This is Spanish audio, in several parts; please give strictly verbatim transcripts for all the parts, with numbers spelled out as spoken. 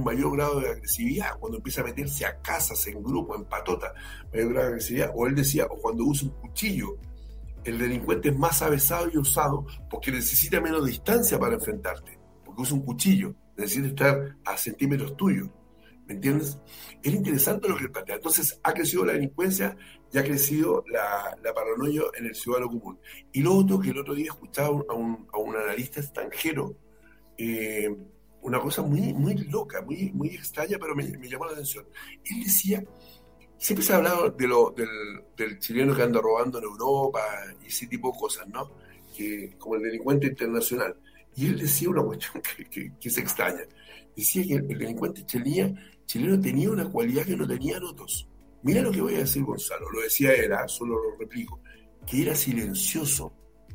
mayor grado de agresividad, cuando empieza a meterse a casas, en grupo, en patota, mayor grado de agresividad. O él decía, o cuando usa un cuchillo, el delincuente es más avesado y osado porque necesita menos distancia para enfrentarte, porque usa un cuchillo, necesita estar a centímetros tuyos, ¿me entiendes? Es interesante lo que él plantea. Entonces ha crecido la delincuencia y ha crecido la, la paranoia en el ciudadano común. Y lo otro, que el otro día escuchaba a un, a un analista extranjero, eh, una cosa muy, muy loca, muy, muy extraña, pero me, me llamó la atención. Él decía, siempre se ha hablado de lo, del, del chileno que anda robando en Europa y ese tipo de cosas, ¿no? Que, como el delincuente internacional. Y él decía una cuestión que, que, que es extraña. Decía que el, el delincuente chileno, chileno tenía una cualidad que no tenían otros. Mira lo que voy a decir, Gonzalo, lo decía él, ¿eh? Solo lo replico, que era silencioso,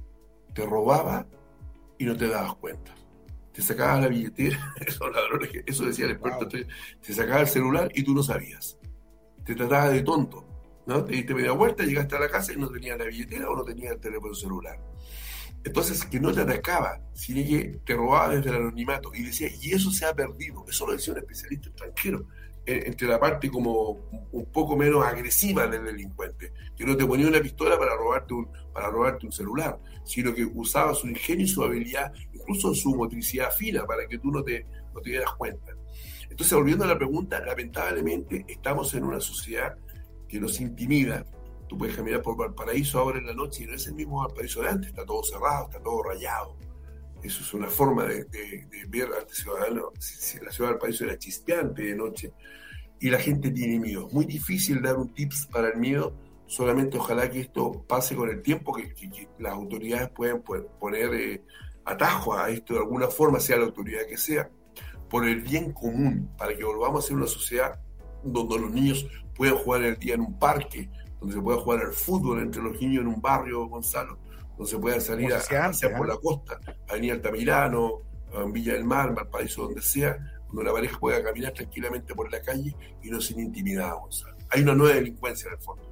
te robaba y no te dabas cuenta. Te sacaba la billetera, esos ladrones, eso decía el experto, wow. te, te sacaba el celular y tú no sabías. Te trataba de tonto, ¿no? Te diste media vuelta, llegaste a la casa y no tenías la billetera o no tenías el teléfono celular. Entonces, que no te atacaba, sino que te robaba desde el anonimato. Y decía, y eso se ha perdido. Eso lo decía un especialista extranjero, eh, entre la parte como un poco menos agresiva del delincuente, que no te ponía una pistola para robarte un, para robarte un celular, sino que usaba su ingenio y su habilidad, incluso su motricidad fina, para que tú no te, no te dieras cuenta. Entonces, volviendo a la pregunta, lamentablemente estamos en una sociedad que nos intimida. Tú puedes caminar por Valparaíso ahora en la noche y no es el mismo Valparaíso de antes, está todo cerrado, está todo rayado. Eso es una forma de, de, de ver al ciudadano. La ciudad de Valparaíso era chispeante de noche y la gente tiene miedo. Es muy difícil dar un tips para el miedo, solamente ojalá que esto pase con el tiempo, que, que, que las autoridades puedan poner eh, atajo a esto de alguna forma, sea la autoridad que sea, por el bien común, para que volvamos a ser una sociedad donde los niños puedan jugar el día en un parque, donde se pueda jugar al fútbol entre los niños en un barrio, Gonzalo, donde se pueda salir a, a pasear por la costa, a venir a Altamirano, a Villa del Mar, Valparaíso, donde sea, donde la pareja pueda caminar tranquilamente por la calle y no ser intimidada, Gonzalo. Hay una nueva delincuencia en el fondo.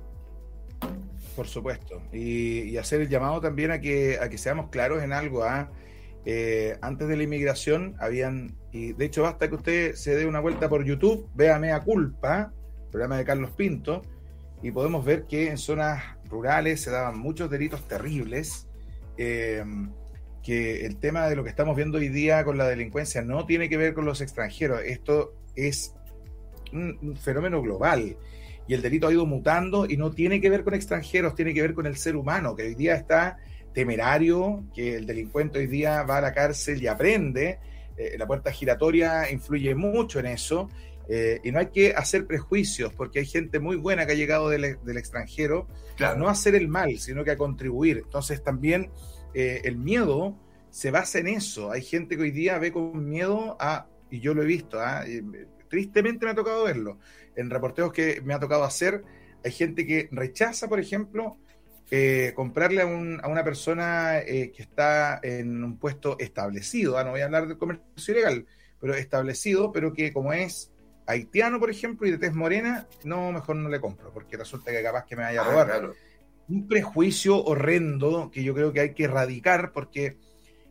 Por supuesto. Y, y hacer el llamado también a que, a que seamos claros en algo. ¿ah? Eh, antes de la inmigración habían, y de hecho basta que usted se dé una vuelta por YouTube, vea Mea Culpa, programa de Carlos Pinto, y podemos ver que en zonas rurales se daban muchos delitos terribles, eh, que el tema de lo que estamos viendo hoy día con la delincuencia no tiene que ver con los extranjeros, esto es un, un fenómeno global, y el delito ha ido mutando y no tiene que ver con extranjeros, tiene que ver con el ser humano, que hoy día está temerario, que el delincuente hoy día va a la cárcel y aprende, eh, la puerta giratoria influye mucho en eso. Eh, y no hay que hacer prejuicios, porque hay gente muy buena que ha llegado del, del extranjero, claro, no a hacer el mal, sino que a contribuir. Entonces también eh, el miedo se basa en eso. Hay gente que hoy día ve con miedo a, y yo lo he visto, ¿eh? Tristemente me ha tocado verlo, en reporteos que me ha tocado hacer, hay gente que rechaza, por ejemplo, eh, comprarle a, un, a una persona eh, que está en un puesto establecido, ¿eh? No voy a hablar del comercio ilegal, pero establecido, pero que como es haitiano, por ejemplo, y de tez morena, no, mejor no le compro, porque resulta que capaz que me vaya a robar. Ah, claro. Un prejuicio horrendo que yo creo que hay que erradicar, porque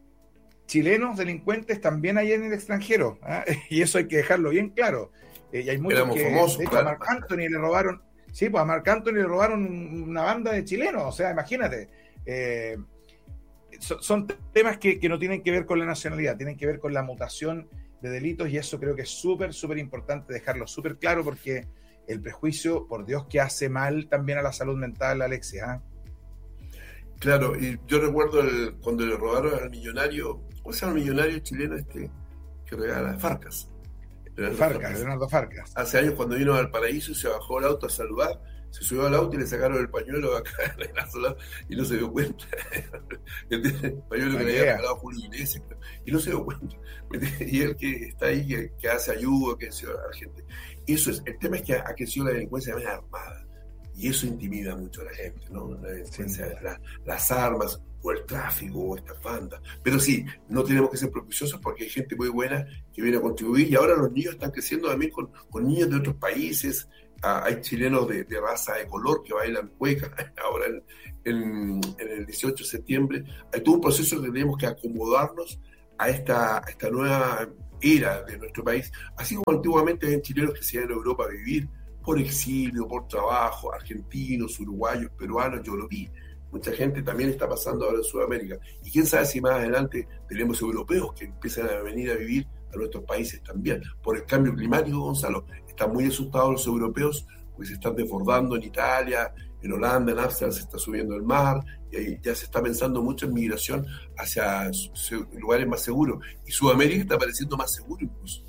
chilenos delincuentes también hay en el extranjero, ¿eh? Y eso hay que dejarlo bien claro. Eh, y hay muchos Éramos que, famosos, de hecho, claro. A Marc Anthony le robaron, sí, pues a Marc Anthony le robaron una banda de chilenos, o sea, imagínate. Eh, so, son temas que, que no tienen que ver con la nacionalidad, tienen que ver con la mutación de delitos, y eso creo que es súper, súper importante dejarlo súper claro, porque el prejuicio, por Dios, que hace mal también a la salud mental, Alexia. ¿eh? Claro, y yo recuerdo el, cuando le robaron al millonario, ¿cómo se llama el millonario chileno este que regala? Farcas. Leonardo Farcas, Farcas, Leonardo Farcas. Hace años, cuando vino al Paraíso, se bajó el auto a saludar, se subió al auto y le sacaron el pañuelo acá y no se dio cuenta. El pañuelo que le había regalado Julio Iglesias, y no se dio cuenta. Y él que está ahí, que, que hace ayuda, que hace a la gente. Eso es, el tema es que ha crecido la delincuencia de manera armada, y eso intimida mucho a la gente, ¿no? La delincuencia, sí, la, las armas, o el tráfico, o estas bandas. Pero sí, no tenemos que ser prejuiciosos, porque hay gente muy buena que viene a contribuir, y ahora los niños están creciendo también con, con niños de otros países. Ah, hay chilenos de, de raza de color que bailan cueca ahora en, en, en el dieciocho de septiembre. Hay todo un proceso que tenemos que acomodarnos a esta, a esta nueva era de nuestro país, así como antiguamente hay chilenos que se iban a Europa a vivir por exilio, por trabajo, argentinos, uruguayos, peruanos, yo lo vi. Mucha gente también está pasando ahora en Sudamérica. Y quién sabe si más adelante tenemos europeos que empiezan a venir a vivir a nuestros países también. Por el cambio climático, Gonzalo, están muy asustados los europeos, pues se están desbordando en Italia, en Holanda, en Ámsterdam se está subiendo el mar, y ahí ya se está pensando mucho en migración hacia lugares más seguros. Y Sudamérica está pareciendo más seguro incluso.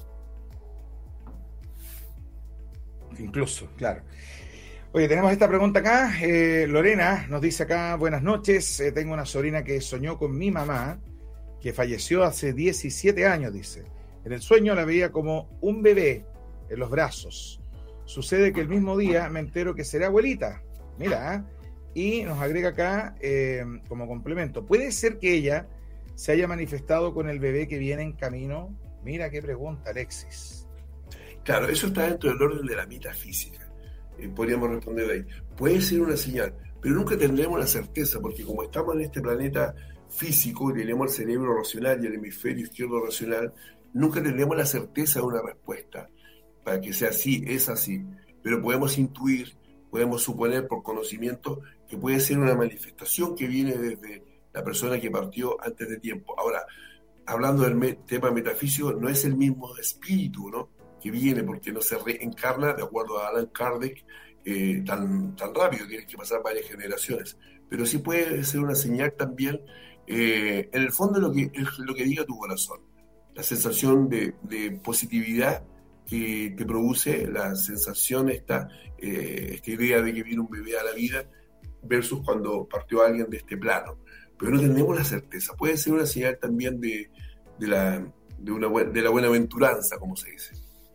Incluso, claro. Oye, tenemos esta pregunta acá. Eh, Lorena nos dice acá, buenas noches. Eh, tengo una sobrina que soñó con mi mamá, que falleció hace diecisiete años, dice. En el sueño la veía como un bebé en los brazos. Sucede que el mismo día me entero que será abuelita. Mira, ¿eh? Y nos agrega acá eh, como complemento. ¿Puede ser que ella se haya manifestado con el bebé que viene en camino? Mira qué pregunta, Alexis. Claro, eso está dentro del orden de la metafísica. Eh, podríamos responder de ahí. Puede ser una señal, pero nunca tendremos la certeza, porque como estamos en este planeta físico, tenemos el cerebro racional y el hemisferio izquierdo racional, nunca tendremos la certeza de una respuesta. Para que sea así, es así. Pero podemos intuir, podemos suponer por conocimiento que puede ser una manifestación que viene desde la persona que partió antes de tiempo. Ahora, hablando del me- tema metafísico, no es el mismo espíritu, ¿no?, que viene, porque no se reencarna, de acuerdo a Alan Kardec, eh, tan, tan rápido, tiene que pasar varias generaciones. Pero sí puede ser una señal también, eh, en el fondo, lo que, lo que diga tu corazón, la sensación de, de positividad que te produce, la sensación, esta, eh, esta idea de que viene un bebé a la vida, versus cuando partió alguien de este plano. Pero no tenemos la certeza. Puede ser una señal también de, de, la, de, una, de la buenaventuranza, como se dice.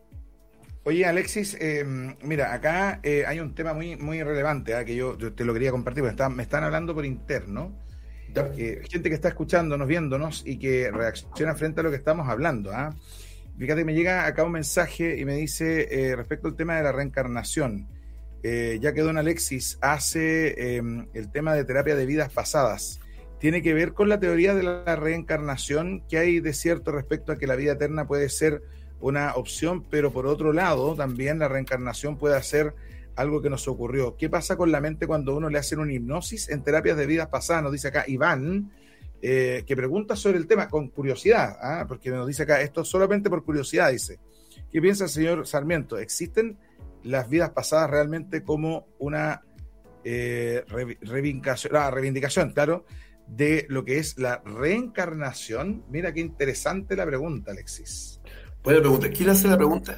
Oye, Alexis, eh, mira, acá eh, hay un tema muy, muy relevante ¿eh? que yo, yo te lo quería compartir, porque está, me están hablando por interno, eh, gente que está escuchándonos, viéndonos y que reacciona frente a lo que estamos hablando. ¿eh? Fíjate, me llega acá un mensaje y me dice eh, respecto al tema de la reencarnación, eh, ya que don Alexis hace eh, el tema de terapia de vidas pasadas, ¿tiene que ver con la teoría de la reencarnación? ¿Qué hay de cierto respecto a que la vida eterna puede ser una opción, pero por otro lado también la reencarnación puede ser algo que nos ocurrió? ¿Qué pasa con la mente cuando uno le hacen una hipnosis en terapias de vidas pasadas? Nos dice acá Iván, eh, que pregunta sobre el tema con curiosidad, ¿eh? porque nos dice acá, esto solamente por curiosidad, dice. ¿Qué piensa el señor Sarmiento? ¿Existen las vidas pasadas realmente como una eh, re, reivindicación, ah, reivindicación, claro, de lo que es la reencarnación? Mira qué interesante la pregunta, Alexis. Buena pregunta. ¿Quién hace la pregunta?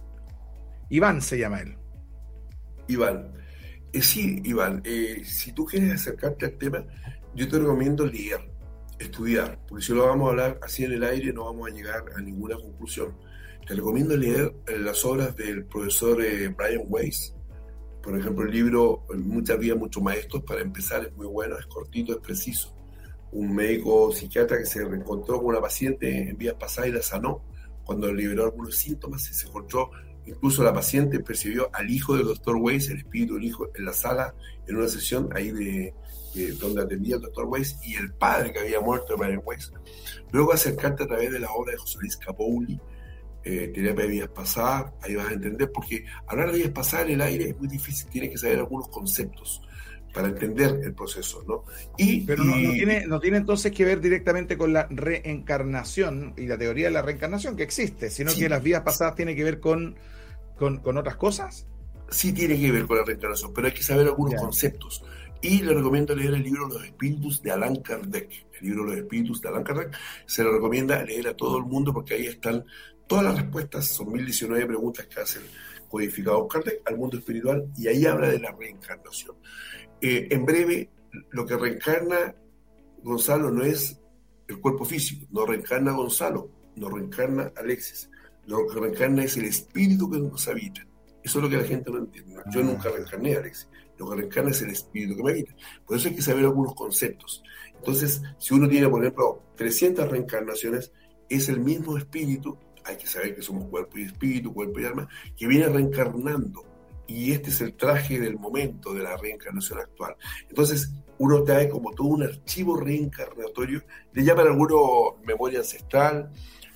Iván se llama él. Iván. Eh, sí, Iván, eh, si tú quieres acercarte al tema, yo te recomiendo leer, estudiar, porque si lo vamos a hablar así en el aire no vamos a llegar a ninguna conclusión. Te recomiendo leer eh, las obras del profesor eh, Brian Weiss. Por ejemplo, el libro Muchas vidas, muchos maestros, para empezar, es muy bueno, es cortito, es preciso. Un médico psiquiatra que se reencontró con una paciente en vidas pasadas y la sanó. Cuando liberó algunos síntomas, se encontró, incluso la paciente percibió al hijo del doctor Weiss, el espíritu del hijo, en la sala, en una sesión ahí de, de donde atendía el doctor Weiss, y el padre que había muerto de Brian Weiss. Luego acercarte a través de la obra de José Luis Capulli, eh, terapia de vidas pasadas, ahí vas a entender, porque hablar de vidas pasadas en el aire es muy difícil, tienes que saber algunos conceptos para entender el proceso, ¿no? Y, Pero y, no, no, tiene, no tiene entonces que ver directamente con la reencarnación y la teoría de la reencarnación que existe, sino sí, que las vidas pasadas tienen que ver con, con, con otras cosas. Sí tiene que ver con la reencarnación, pero hay que saber algunos yeah. conceptos. Y le recomiendo leer el libro Los Espíritus de Allan Kardec. El libro Los Espíritus de Allan Kardec se lo recomienda leer a todo el mundo, porque ahí están todas las respuestas, son mil diecinueve preguntas que hacen codificados Kardec al mundo espiritual, y ahí habla de la reencarnación. Eh, en breve, lo que reencarna Gonzalo no es el cuerpo físico, no reencarna Gonzalo, no reencarna Alexis, lo que reencarna es el espíritu que nos habita. Eso es lo que la gente no entiende. Yo nunca reencarné, Alexis, lo que reencarna es el espíritu que me habita. Por eso hay que saber algunos conceptos. Entonces, si uno tiene, por ejemplo, trescientas reencarnaciones, es el mismo espíritu, hay que saber que somos cuerpo y espíritu, cuerpo y alma, que viene reencarnando. Y este es el traje del momento de la reencarnación actual. Entonces, uno trae como todo un archivo reencarnatorio, le llaman algunos memoria ancestral,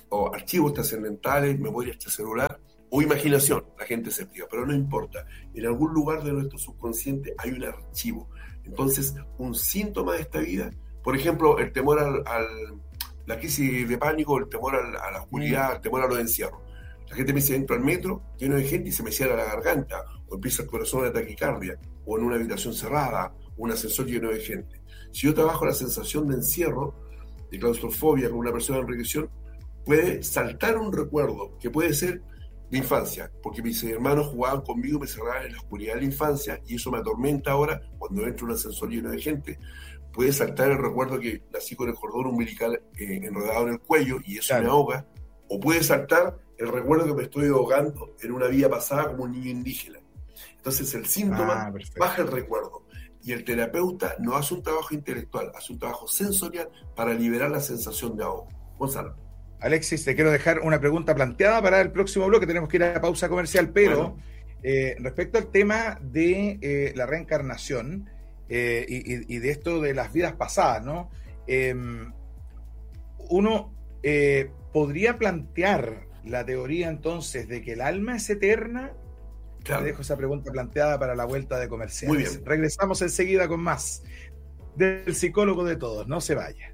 o archivos trascendentales, memoria extracelular o imaginación. La gente se priva, pero no importa. En algún lugar de nuestro subconsciente hay un archivo. Entonces, un síntoma de esta vida, por ejemplo, el temor al, al la crisis de pánico, el temor al, a la oscuridad, el temor a los encierros. La gente me dice, entro al metro, lleno de gente y se me cierra la garganta, o empieza el corazón de taquicardia, o en una habitación cerrada, o un ascensor lleno de gente. Si yo trabajo la sensación de encierro, de claustrofobia con una persona en regresión, puede saltar un recuerdo que puede ser de infancia, porque mis hermanos jugaban conmigo, me cerraban en la oscuridad de la infancia, y eso me atormenta ahora cuando entro en un ascensor lleno de gente. Puede saltar el recuerdo que nací con el cordón umbilical eh, enredado en el cuello y eso claro. me ahoga, o puede saltar el recuerdo que me estoy ahogando en una vida pasada como un niño indígena. Entonces el síntoma ah, baja el recuerdo y el terapeuta no hace un trabajo intelectual, hace un trabajo sensorial para liberar la sensación de ahogo. Gonzalo. Alexis, te quiero dejar una pregunta planteada para el próximo bloque, tenemos que ir a la pausa comercial, pero bueno. eh, respecto al tema de eh, la reencarnación eh, y, y de esto de las vidas pasadas, ¿no? Eh, uno eh, podría plantear la teoría entonces de que el alma es eterna. Claro. Te dejo esa pregunta planteada para la vuelta de comerciales. Muy bien. Regresamos enseguida con más del psicólogo de todos. No se vaya.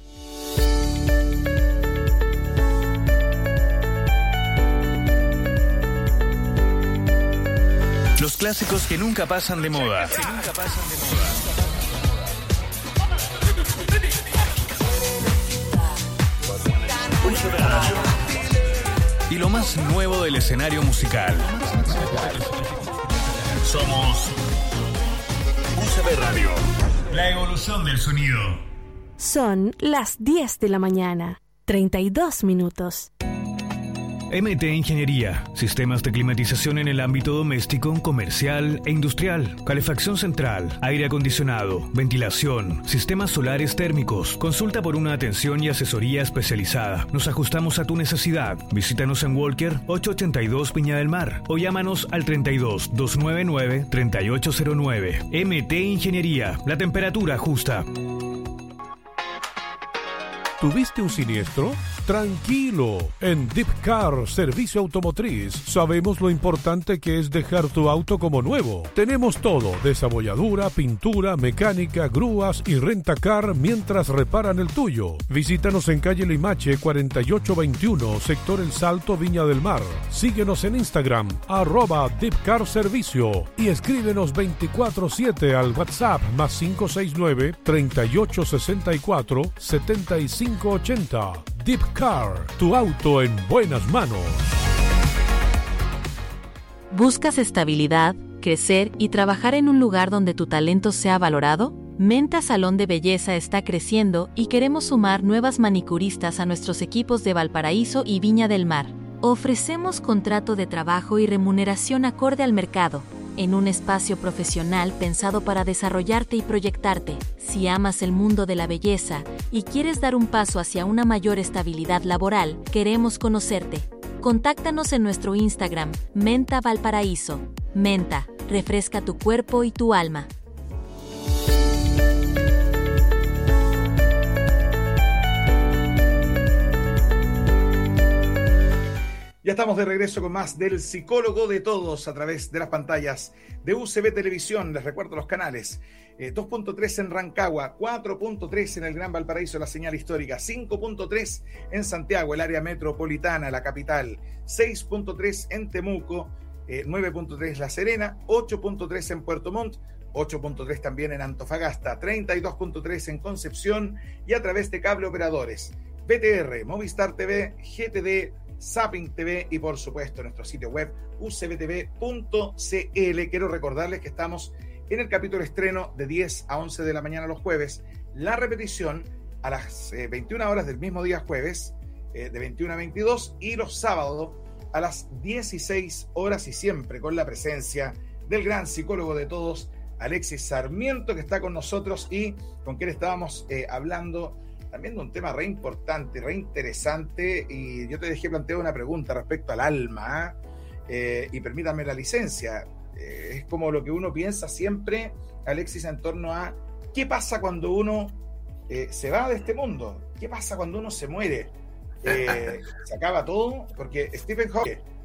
Los clásicos que nunca pasan de moda. Que nunca pasan de moda. Y lo más nuevo del escenario musical. Somos U C B Radio. La evolución del sonido. Son las diez de la mañana, treinta y dos minutos. M T Ingeniería, sistemas de climatización en el ámbito doméstico, comercial e industrial, calefacción central, aire acondicionado, ventilación, sistemas solares térmicos. Consulta por una atención y asesoría especializada. Nos ajustamos a tu necesidad. Visítanos en Walker ocho ochenta y dos Viña del Mar o llámanos al treinta y dos, doscientos noventa y nueve, treinta y ocho cero nueve. M T Ingeniería, la temperatura justa. ¿Tuviste un siniestro? Tranquilo, en Deep Car Servicio Automotriz sabemos lo importante que es dejar tu auto como nuevo. Tenemos todo, desabolladura, pintura, mecánica, grúas y rentacar mientras reparan el tuyo. Visítanos en calle Limache cuarenta y ocho veintiuno, sector El Salto, Viña del Mar. Síguenos en Instagram, arroba Deep Car Servicio y escríbenos veinticuatro siete al WhatsApp más cinco seis nueve, treinta y ocho sesenta y cuatro, setenta y cinco ochenta. Deep Car, tu auto en buenas manos. ¿Buscas estabilidad, crecer y trabajar en un lugar donde tu talento sea valorado? Menta Salón de Belleza está creciendo y queremos sumar nuevas manicuristas a nuestros equipos de Valparaíso y Viña del Mar. Ofrecemos contrato de trabajo y remuneración acorde al mercado, en un espacio profesional pensado para desarrollarte y proyectarte. Si amas el mundo de la belleza y quieres dar un paso hacia una mayor estabilidad laboral, queremos conocerte. Contáctanos en nuestro Instagram, Menta Valparaíso. Menta, refresca tu cuerpo y tu alma. Ya estamos de regreso con más del psicólogo de todos a través de las pantallas de U C B Televisión. Les recuerdo los canales. Eh, dos punto tres en Rancagua, cuatro punto tres en el Gran Valparaíso, la señal histórica, cinco punto tres en Santiago, el área metropolitana, la capital, seis punto tres en Temuco, eh, nueve punto tres La Serena, ocho punto tres en Puerto Montt, ocho punto tres también en Antofagasta, treinta y dos punto tres en Concepción y a través de cable operadores, B T R, Movistar T V, G T D, Zapping T V y por supuesto nuestro sitio web u c b t v punto c l. Quiero recordarles que estamos en el capítulo estreno de diez a once de la mañana los jueves, la repetición a las eh, veintiuna horas del mismo día jueves, eh, de veintiuna a veintidós, y los sábados a las dieciséis horas y siempre con la presencia del gran psicólogo de todos, Alexis Sarmiento, que está con nosotros y con quien estábamos eh, hablando también de un tema re importante, re interesante, y yo te dejé plantear una pregunta respecto al alma, eh, y permítame la licencia, eh, es como lo que uno piensa siempre, Alexis, en torno a qué pasa cuando uno eh, se va de este mundo, qué pasa cuando uno se muere, eh, sacaba todo, porque Stephen Hawking